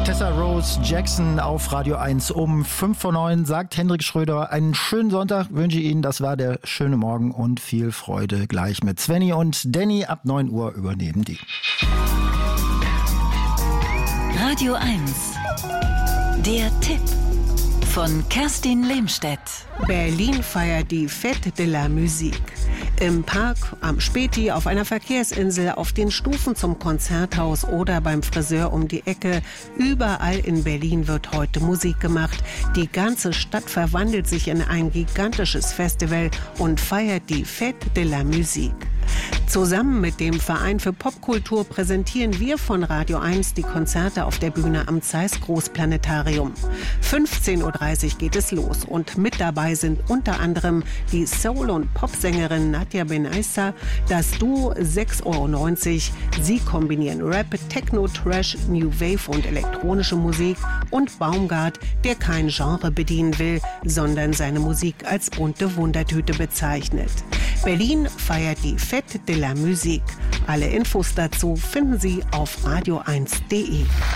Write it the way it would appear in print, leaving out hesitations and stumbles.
Tessa Rose Jackson auf Radio 1 um 5:09 sagt Hendrik Schröder. Einen schönen Sonntag wünsche ich Ihnen. Das war der schöne Morgen und viel Freude gleich mit Svenny und Danny. Ab 9 Uhr übernehmen die. Radio 1. Der Tipp von Kerstin Lehmstedt. Berlin feiert die Fête de la Musique. Im Park, am Späti, auf einer Verkehrsinsel, auf den Stufen zum Konzerthaus oder beim Friseur um die Ecke. Überall in Berlin wird heute Musik gemacht. Die ganze Stadt verwandelt sich in ein gigantisches Festival und feiert die Fête de la Musique. Zusammen mit dem Verein für Popkultur präsentieren wir von Radio 1 die Konzerte auf der Bühne am Zeiss Großplanetarium. 15:30 Uhr geht es los und mit dabei sind unter anderem die Soul- und Popsängerin Nadja Benaissa, das Duo 6,90 Euro. Sie kombinieren Rap, Techno, Trash, New Wave und elektronische Musik und Baumgart, der kein Genre bedienen will, sondern seine Musik als bunte Wundertüte bezeichnet. Berlin feiert die Fête de la Musique. Alle Infos dazu finden Sie auf radio1.de.